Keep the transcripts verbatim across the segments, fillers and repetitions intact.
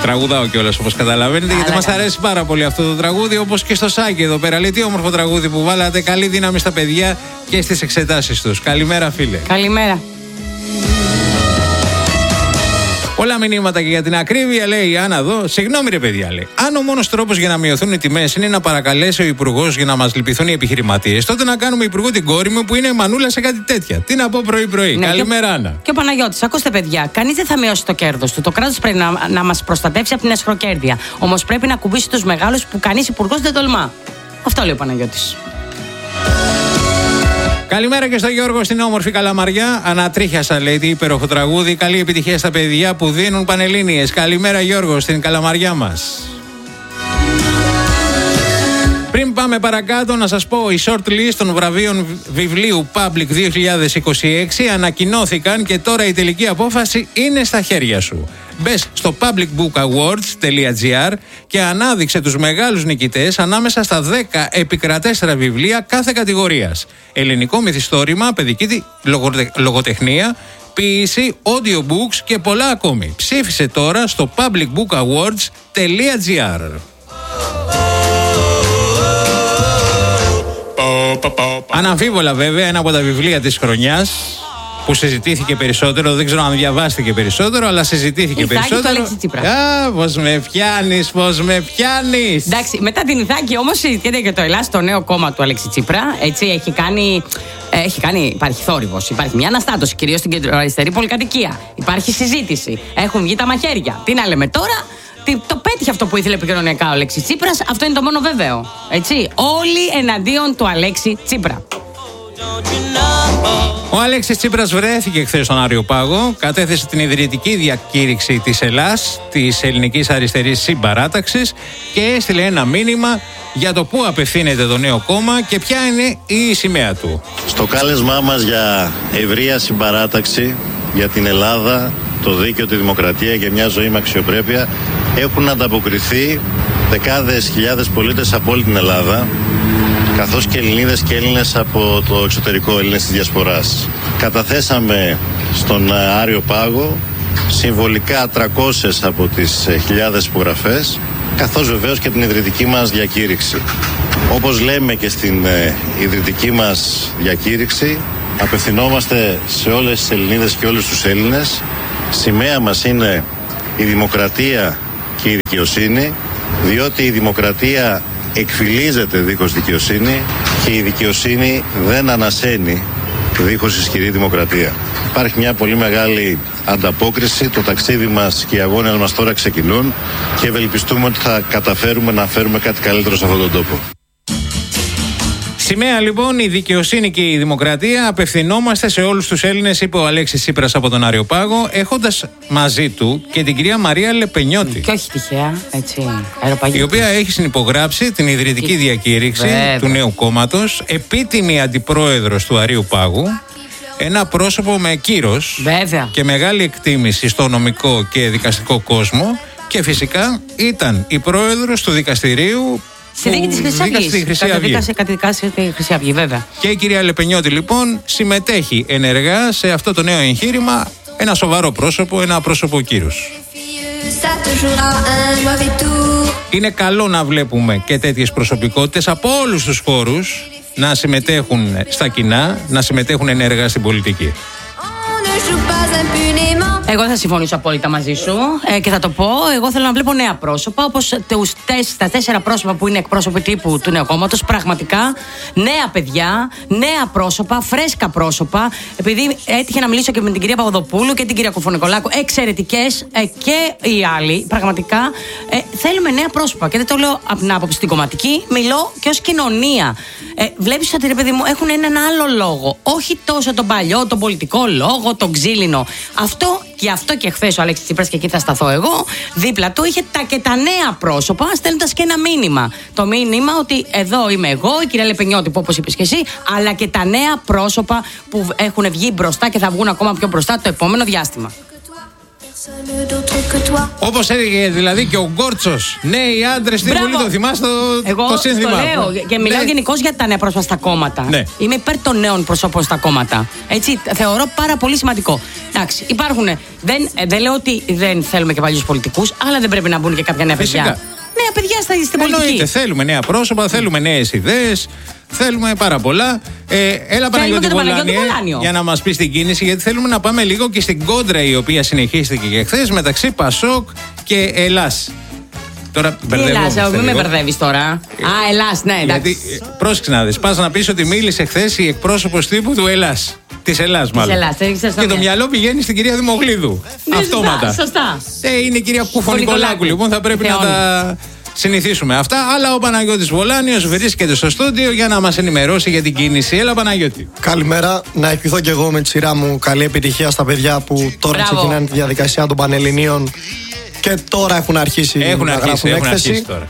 Τραγουδάω κιόλας, όπως καταλαβαίνετε, γιατί μας αρέσει πάρα πολύ αυτό το τραγούδι, όπως και στο Σάκη εδώ πέρα. Λέει, τι όμορφο τραγούδι που βάλατε. Καλή δύναμη στα παιδιά και στις εξετάσεις τους. Καλημέρα, φίλε. Καλημέρα. Πολλά μηνύματα και για την ακρίβεια, λέει η Άννα εδώ. Συγγνώμη, ρε παιδιά, λέει. Αν ο μόνος τρόπος για να μειωθούν οι τιμές είναι να παρακαλέσει ο υπουργός για να μας λυπηθούν οι επιχειρηματίες, τότε να κάνουμε υπουργό την κόρη μου που είναι μανούλα σε κάτι τέτοια. Τι να πω πρωί-πρωί. Ναι, καλημέρα, και, Άννα. Και ο Παναγιώτης, ακούστε, παιδιά, κανείς δεν θα μειώσει το κέρδος του. Το κράτος πρέπει να, να μας προστατεύσει από την ασχροκέρδεια. Όμως πρέπει να κουμπίσει τους μεγάλους που κανείς υπουργός δεν τολμά. Αυτό λέει ο Παναγιώτης. Καλημέρα και στο Γιώργο στην όμορφη Καλαμαριά. Ανατρίχιασα, λέει, τι υπέροχο τραγούδι. Καλή επιτυχία στα παιδιά που δίνουν πανελλήνιες. Καλημέρα, Γιώργο, στην Καλαμαριά μας. Πριν πάμε παρακάτω, να σας πω, η short list των βραβείων βιβλίου Public δύο χιλιάδες είκοσι έξι ανακοινώθηκαν και τώρα η τελική απόφαση είναι στα χέρια σου. Μπες στο public book awards τελεία gr και ανάδειξε τους μεγάλους νικητές ανάμεσα στα δέκα επικρατέστερα βιβλία κάθε κατηγορίας. Ελληνικό μυθιστόρημα, παιδική λογοτεχνία, ποίηση, audiobooks και πολλά ακόμη. Ψήφισε τώρα στο public book awards τελεία gr. Αναμφίβολα, βέβαια, ένα από τα βιβλία της χρονιάς που συζητήθηκε περισσότερο, δεν ξέρω αν διαβάστηκε περισσότερο, αλλά συζητήθηκε Ιθάκη περισσότερο. Του Αλέξη Τσίπρα. Α, πώς με πιάνεις, πώς με πιάνεις. Εντάξει, μετά την Ιθάκη όμως συζητιέται και το Ελλάς, το νέο κόμμα του Αλέξη Τσίπρα. Έτσι, έχει κάνει, έχει κάνει, υπάρχει θόρυβος, υπάρχει μια αναστάτωση, κυρίως στην κεντροαριστερή πολυκατοικία. Υπάρχει συζήτηση, έχουν βγει τα μαχαίρια. Τι να λέμε τώρα. Το πέτυχε αυτό που ήθελε επικοινωνιακά ο Αλέξης Τσίπρας. Αυτό είναι το μόνο βέβαιο. Έτσι. Όλοι εναντίον του Αλέξη Τσίπρα. Ο Αλέξης Τσίπρας βρέθηκε χθες στον Άριο Πάγο, κατέθεσε την ιδρυτική διακήρυξη της Ελλάς, της Ελληνικής Αριστερής Συμπαράταξης, και έστειλε ένα μήνυμα για το πού απευθύνεται το νέο κόμμα και ποια είναι η σημαία του. Στο κάλεσμά μας για ευρεία συμπαράταξη για την Ελλάδα, το δίκαιο, τη δημοκρατία και μια ζωή με αξιοπρέπεια έχουν ανταποκριθεί δεκάδες χιλιάδες πολίτες από όλη την Ελλάδα, καθώς και Ελληνίδες και Έλληνες από το εξωτερικό, Έλληνες της Διασποράς. Καταθέσαμε στον Άριο Πάγο συμβολικά τριακόσιες από τις χιλιάδες υπογραφές, καθώς βεβαίως και την ιδρυτική μας διακήρυξη. Όπως λέμε και στην ε, ιδρυτική μας διακήρυξη, απευθυνόμαστε σε όλες τις Ελληνίδες και όλους τους Έλληνες. Σημαία μας είναι η δημοκρατία και η δικαιοσύνη, διότι η δημοκρατία εκφυλίζεται δίχως δικαιοσύνη και η δικαιοσύνη δεν ανασένει δίχως ισχυρή δημοκρατία. Υπάρχει μια πολύ μεγάλη ανταπόκριση, το ταξίδι μας και οι αγώνες μας τώρα ξεκινούν και ευελπιστούμε ότι θα καταφέρουμε να φέρουμε κάτι καλύτερο σε αυτόν τον τόπο. Σημαία λοιπόν η δικαιοσύνη και η δημοκρατία. Απευθυνόμαστε σε όλους τους Έλληνες, είπε ο Αλέξης Τσίπρας από τον Άριο Πάγο, έχοντας μαζί του και την κυρία Μαρία Λεπενιώτη. Και όχι τυχαία, έτσι, αεροπαγή. Η οποία έχει συνυπογράψει την ιδρυτική διακήρυξη Βέβαια. του νέου κόμματος, επίτιμη αντιπρόεδρος του Αρείου Πάγου. Ένα πρόσωπο με κύρος Βέβαια. και μεγάλη εκτίμηση στο νομικό και δικαστικό κόσμο, και φυσικά ήταν η πρόεδρος του δικαστηρίου στη δίκη της Χρυσής Αυγής. Καταδίκασε τη Χρυσή Αυγή, βέβαια. Και η κυρία Λεπενιώτη λοιπόν συμμετέχει ενεργά σε αυτό το νέο εγχείρημα. Ένα σοβαρό πρόσωπο, ένα πρόσωπο κύρους. Είναι καλό να βλέπουμε και τέτοιες προσωπικότητες από όλους τους χώρους να συμμετέχουν στα κοινά, να συμμετέχουν ενεργά στην πολιτική. Εγώ θα συμφωνήσω απόλυτα μαζί σου ε, και θα το πω. Εγώ θέλω να βλέπω νέα πρόσωπα, όπως τα τέσσερα πρόσωπα που είναι εκπρόσωποι τύπου του νέου κόμματος. Πραγματικά νέα παιδιά, νέα πρόσωπα, φρέσκα πρόσωπα. Επειδή έτυχε να μιλήσω και με την κυρία Παπαδοπούλου και την κυρία Κουφονικολάκου, εξαιρετικές ε, και οι άλλοι. Πραγματικά ε, θέλουμε νέα πρόσωπα. Και δεν το λέω από την άποψη την κομματική, μιλώ και ως κοινωνία. Ε, Βλέπεις ότι, ρε παιδί μου, έχουν έναν άλλο λόγο. Όχι τόσο τον παλιό, τον πολιτικό λόγο, τον ξύλινο. Αυτό και αυτό και χθες ο Αλέξης Τσίπρας, και εκεί θα σταθώ εγώ, δίπλα του είχε τα και τα νέα πρόσωπα, στέλνοντας και ένα μήνυμα. Το μήνυμα ότι εδώ είμαι εγώ, η κυρία Λεπενιώτη, που όπως είπες και εσύ, αλλά και τα νέα πρόσωπα που έχουν βγει μπροστά και θα βγουν ακόμα πιο μπροστά το επόμενο διάστημα. Όπως έλεγε δηλαδή και ο Γκόρτσος, νέοι άντρες στη Βουλή, το θυμάστε το, Εγώ το σύνθημα. Εγώ το λέω και μιλάω ναι. γενικώς για τα νέα πρόσωπα στα κόμματα. Ναι. Είμαι υπέρ των νέων προσώπων στα κόμματα. Έτσι, θεωρώ πάρα πολύ σημαντικό. Εντάξει, υπάρχουν. Δεν, δεν λέω ότι δεν θέλουμε και παλιούς πολιτικούς, αλλά δεν πρέπει να μπουν και κάποια νέα παιδιά. Νέα παιδιά στα, στην πολιτική. Εννοείται, θέλουμε νέα πρόσωπα, θέλουμε νέες ιδέες, θέλουμε πάρα πολλά. Ε, έλα Παναγιώτη Βολάνη, για να μας πει την κίνηση, γιατί θέλουμε να πάμε λίγο και στην κόντρα η οποία συνεχίστηκε και χθες μεταξύ Πασόκ και Ελλάς. Τώρα Ελλάς, μην με μπερδεύεις τώρα. Α, Ελλάς, ναι, εντάξει. Γιατί, πρόσεξε να δεις, πας να πεις ότι μίλησε χθες η εκπρόσωπος τύπου του Ελλάς. Της Ελλάς, μάλλον. Ελλάς, και το μυαλό πηγαίνει στην κυρία Δημογλίδου. Ναι, αυτόματα. Σωστά. σωστά. Ε, είναι η κυρία Κουφο-Νικολάκου, λοιπόν, θα πρέπει Θεόν. να τα συνηθίσουμε αυτά. Αλλά ο Παναγιώτης Βολάνιος βρίσκεται στο στούντιο για να μας ενημερώσει για την κίνηση. Έλα, Παναγιώτη. Καλημέρα. Να ευχηθώ και εγώ με τη σειρά μου καλή επιτυχία στα παιδιά που τώρα Μπράβο. ξεκινάνε τη διαδικασία των Πανελληνίων και τώρα έχουν αρχίσει έχουν να αρχίσει, γράφουν έχουν έκθεση. Αρχίσει τώρα.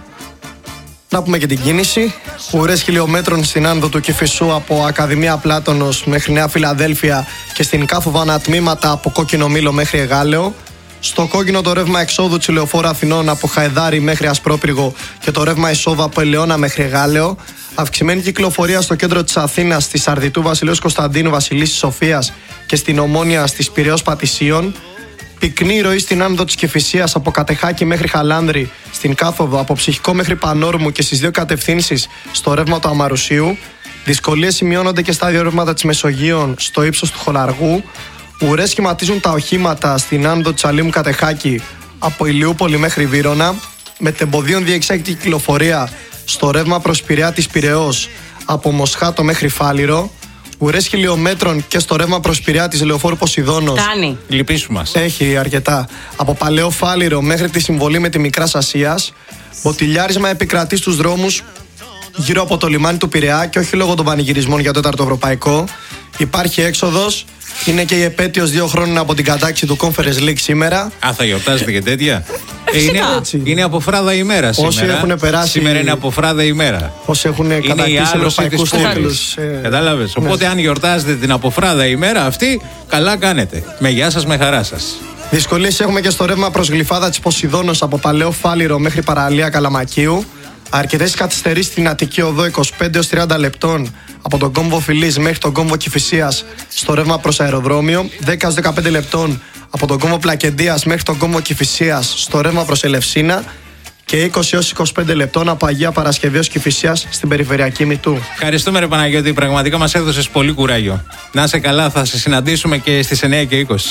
Να πούμε και την κίνηση. Ουρές χιλιόμετρων στην άνοδο του Κηφισού από Ακαδημία Πλάτωνος μέχρι Νέα Φιλαδέλφια και στην Κάθοβα ανατμήματα από Κόκκινο Μήλο μέχρι Εγάλεο. Στο κόκκινο το ρεύμα εξόδου της Λεωφόρου Αθηνών από Χαϊδάρι μέχρι Ασπρόπυργο και το ρεύμα εισόδου από Ελαιώνα μέχρι Εγάλεο. Αυξημένη κυκλοφορία στο κέντρο της Αθήνας, στη Σαρδιτού Βασιλέως Κωνσταντίνου Βασιλίσσης Σοφίας και στην Ομόνια στις Πειραιώς Πατησίων. Πυκνή ροή στην άνοδο της Κηφισίας από Κατεχάκη μέχρι Χαλάνδρη, στην Κάθοδο από Ψυχικό μέχρι Πανόρμου και στις δύο κατευθύνσεις στο ρεύμα του Αμαρουσίου. Δυσκολίες σημειώνονται και στα δύο ρεύματα της Μεσογείων στο ύψος του Χολαργού. Ουρές σχηματίζουν τα οχήματα στην άνοδο της Αλήμου Κατεχάκη από Ηλιούπολη μέχρι Βύρωνα. Με τεμποδίων διεξάγεται κυκλοφορία στο ρεύμα προς Πειραιά της Πειραιώς από Μοσχάτο μέχρι Φάληρο. Ουρές χιλιόμετρων και στο ρεύμα προς Πειραιά της Λεωφόρου Ποσειδώνος. Κάνει. Λυπήσου μας. Έχει αρκετά. Από Παλαιό Φάληρο μέχρι τη συμβολή με τη Μικράς Ασίας. Μποτιλιάρισμα επικρατεί στους δρόμους γύρω από το λιμάνι του Πειραιά και όχι λόγω των πανηγυρισμών για το τέταρτο ευρωπαϊκό. Υπάρχει έξοδος. Είναι και η επέτειος δύο χρόνων από την κατάξη του Conference League σήμερα. Α, θα γιορτάζετε και τέτοια. ε, είναι, είναι από φράδα ημέρα σήμερα. Όσοι έχουν περάσει. Σήμερα είναι από φράδα ημέρα. Όσοι έχουν κατακτήσει ευρωπαϊκούς τίτλους. Ε, Κατάλαβες. Ναι. Οπότε, αν γιορτάζετε την αποφράδα ημέρα αυτή, καλά κάνετε. Με γεια σας, με χαρά σας. Δυσκολίες έχουμε και στο ρεύμα προς Γλυφάδα της Ποσειδώνος από Παλαιό Φάληρο μέχρι Παραλία Καλαμακίου. Αρκετές καθυστερήσεις στην Αττική Οδό είκοσι πέντε έως τριάντα λεπτών από τον κόμβο Φιλής μέχρι τον κόμβο Κηφισίας στο ρεύμα προς αεροδρόμιο. δέκα έως δεκαπέντε λεπτών από τον κόμβο Πλακεντίας μέχρι τον κόμβο Κηφισίας στο ρεύμα προς Ελευσίνα. Και είκοσι έως είκοσι πέντε λεπτών από Αγία Παρασκευή ως Κηφισίας στην περιφερειακή Μητού. Ευχαριστούμε, ρε Παναγιώτη. Πραγματικά μας έδωσες πολύ κουράγιο. Να είσαι καλά, θα σε συναντήσουμε και στις εννιά και είκοσι.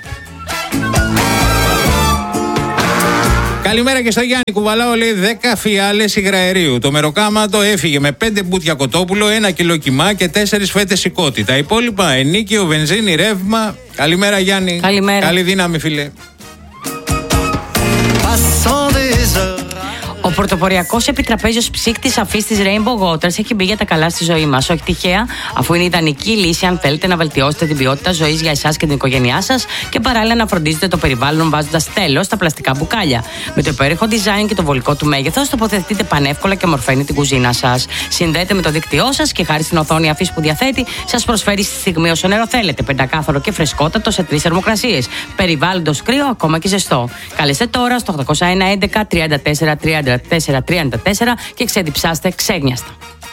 Καλημέρα και στο Γιάννη. Κουβαλάω, λέει, δέκα φιάλες υγραερίου. Το μεροκάματο έφυγε με πέντε μπούτια κοτόπουλο, ένα κιλό κιμά και τέσσερις φέτες σηκώτη. Τα υπόλοιπα ενίκιο, βενζίνη, ρεύμα. Καλημέρα, Γιάννη. Καλημέρα. Καλή δύναμη, φίλε. Ο πρωτοποριακός επιτραπέζιος ψύκτης αφής της Rainbow Waters έχει μπει για τα καλά στη ζωή μας. Όχι τυχαία, αφού είναι ιδανική λύση αν θέλετε να βελτιώσετε την ποιότητα ζωής για εσάς και την οικογένειά σας και παράλληλα να φροντίζετε το περιβάλλον βάζοντας τέλος στα πλαστικά μπουκάλια. Με το υπέροχο design και το βολικό του μέγεθος, τοποθετείτε πανεύκολα και ομορφαίνει την κουζίνα σας. Συνδέετε με το δίκτυό σας και χάρη στην οθόνη αφής που διαθέτει, σας προσφέρει στη στιγμή όσο νερό θέλετε. Πεντακάθαρο και φρεσκότατο σε τρεις θερμοκρασίες. Περιβάλλοντος κρύο, ακόμα και ζεστό. Καλέστε τώρα στο οκτώ μηδέν ένα ένα τριάντα τέσσερα τριάντα τέσσερα τριάντα τέσσερα και ξεδιψάστε ξέγνιαστα.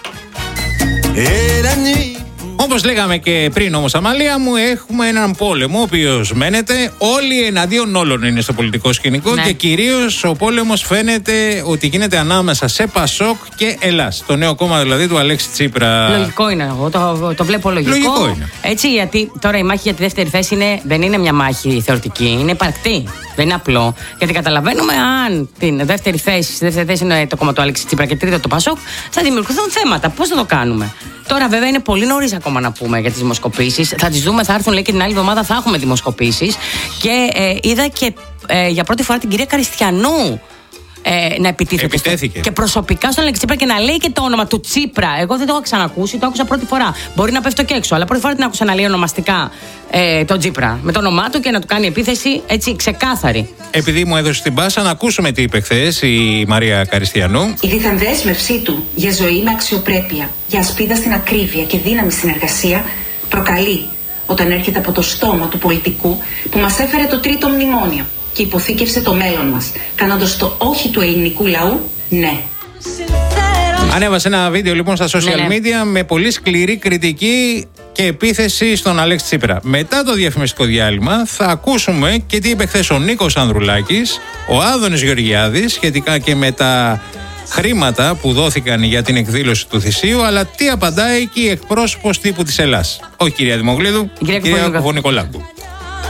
Όπως λέγαμε και πριν, όμως, Αμαλία μου, έχουμε έναν πόλεμο ο οποίος μένεται. Όλοι εναντίον όλων είναι στο πολιτικό σκηνικό, ναι. Και κυρίως ο πόλεμος φαίνεται ότι γίνεται ανάμεσα σε Πασόκ και Ελλάς. Το νέο κόμμα δηλαδή του Αλέξη Τσίπρα. Λογικό είναι, εγώ το, το βλέπω λογικό. Λογικό είναι. Έτσι, γιατί τώρα η μάχη για τη δεύτερη θέση είναι, δεν είναι μια μάχη θεωρητική, είναι υπαρκτή. Δεν είναι απλό. Γιατί καταλαβαίνουμε αν την δεύτερη θέση, στη δεύτερη θέση είναι το κόμμα του Αλέξη Τσίπρα και τρίτο το Πασόκ, θα δημιουργηθούν θέματα. Πώς θα το κάνουμε. Τώρα, βέβαια, είναι πολύ νωρίς ακόμα να πούμε για τις δημοσκοπήσεις. Θα τις δούμε, θα έρθουν, λέει, και την άλλη εβδομάδα θα έχουμε δημοσκοπήσεις. Και ε, είδα και ε, για πρώτη φορά την κυρία Καριστιανού ε, να επιτίθεται. Επιτέθηκε. Και προσωπικά στον Αλέξη Τσίπρα και να λέει και το όνομα του Τσίπρα. Εγώ δεν το έχω ξανακούσει, το άκουσα πρώτη φορά. Μπορεί να πέφτω και έξω, αλλά πρώτη φορά την άκουσα να λέει ονομαστικά ε, τον Τσίπρα. Με το όνομά του και να του κάνει επίθεση έτσι ξεκάθαρη. Επειδή μου έδωσε την πάσα, να ακούσουμε τι είπε χθες η Μαρία Καριστιανού. Η δίθεν δέσμευσή του για ζωή με αξιοπρέπεια, για ασπίδα στην ακρίβεια και δύναμη στην εργασία προκαλεί όταν έρχεται από το στόμα του πολιτικού που μας έφερε το τρίτο μνημόνιο. και υποθήκευσε το μέλλον μας, κάνοντας το όχι του ελληνικού λαού ναι. Ανέβασε ένα βίντεο λοιπόν στα social ναι, ναι. media με πολύ σκληρή κριτική και επίθεση στον Αλέξη Τσίπρα. Μετά το διαφημιστικό διάλειμμα θα ακούσουμε και τι είπε χθες ο Νίκος Ανδρουλάκης, ο Άδωνης Γεωργιάδης σχετικά και με τα χρήματα που δόθηκαν για την εκδήλωση του θυσίου, αλλά τι απαντάει και η εκπρόσωπος τύπου της Ελλάς. Όχι κυρία Δημογλίδου, κυρία Κουφονικολάκου.